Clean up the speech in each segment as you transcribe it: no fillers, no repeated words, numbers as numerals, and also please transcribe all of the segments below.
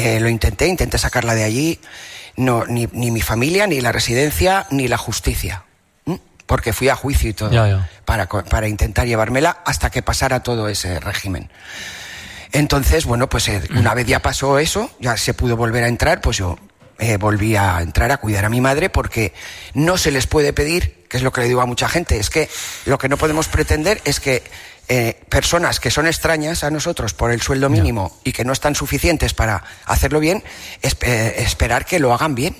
Lo intenté sacarla de allí. No, ni mi familia, ni la residencia, ni la justicia. Porque fui a juicio y todo. Ya. Para intentar llevármela hasta que pasara todo ese régimen. Entonces, bueno, pues una vez ya pasó eso, ya se pudo volver a entrar, pues yo volví a entrar a cuidar a mi madre, porque no se les puede pedir, que es lo que le digo a mucha gente, es que lo que no podemos pretender es que personas que son extrañas a nosotros por el sueldo mínimo y que no están suficientes para hacerlo bien, esperar que lo hagan bien.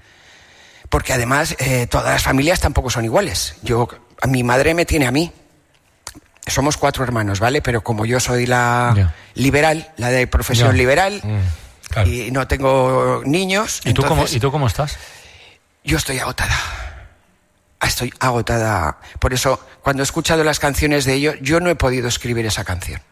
Porque además todas las familias tampoco son iguales. Mi madre me tiene a mí. Somos 4 hermanos, ¿vale? Pero como yo soy la liberal, la de profesión liberal, claro. Y no tengo niños... ¿Y tú cómo estás? Yo estoy agotada. Estoy agotada. Por eso, cuando he escuchado las canciones de ellos, yo no he podido escribir esa canción.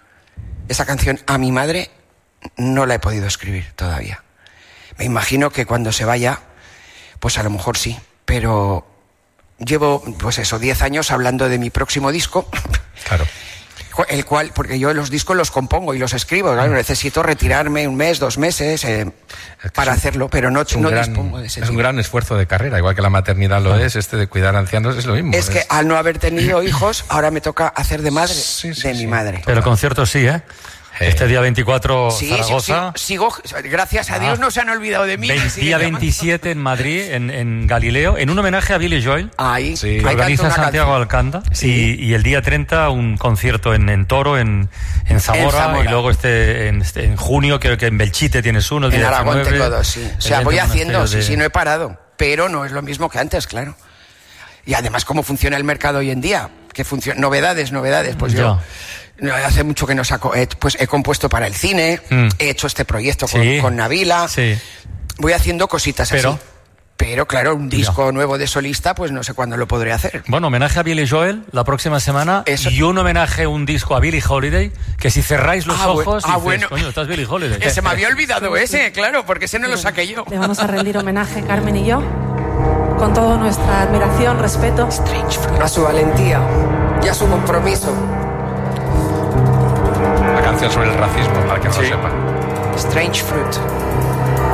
Esa canción a mi madre no la he podido escribir todavía. Me imagino que cuando se vaya, pues a lo mejor sí, pero llevo, 10 años hablando de mi próximo disco. Claro. El cual, porque yo los discos los compongo y los escribo, claro, necesito retirarme 1 mes, 2 meses para hacerlo, pero no dispongo de ese tiempo. Es un gran esfuerzo de carrera, igual que la maternidad lo es, de cuidar a ancianos es lo mismo. Es que al no haber tenido hijos, ahora me toca hacer de madre mi madre. Pero conciertos sí, ¿eh? Este día 24 Zaragoza. Sigo, gracias a Dios no se han olvidado de mí. Día 27 en Madrid, en Galileo, en un homenaje a Billy Joel. Ahí, que organiza Santiago Alcanda. Sí. Y el día 30 un concierto en Toro, en Zamora. Y luego en junio creo que en Belchite tienes uno. En Aragón tengo 2, sí. O sea, voy haciendo, sí, no he parado. Pero no es lo mismo que antes, claro. Y además, ¿cómo funciona el mercado hoy en día? Novedades, pues yo... Hace mucho que no saco, pues he compuesto para el cine, he hecho este proyecto con Nabila, voy haciendo cositas así. Pero claro, un disco nuevo de solista, pues no sé cuándo lo podré hacer. Bueno, homenaje a Billy Joel la próxima semana. Y un homenaje, un disco a Billie Holiday, que si cerráis los ojos dices, bueno. Coño, estás Billie Holiday. Se me había olvidado ese, claro, porque ese no lo saqué yo. Le vamos a rendir homenaje, Carmen y yo, con toda nuestra admiración, respeto a su valentía y a su compromiso. La canción sobre el racismo, para que no lo sepa. Strange Fruit.